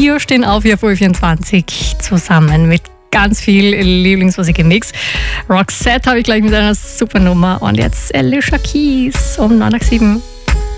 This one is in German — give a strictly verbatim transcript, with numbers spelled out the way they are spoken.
Wir stehen auf hier vor vierundzwanzig zusammen mit ganz viel Lieblingsmusik im Mix. Roxette habe ich gleich mit einer super Nummer und jetzt Alicia Keys um neun nach sieben.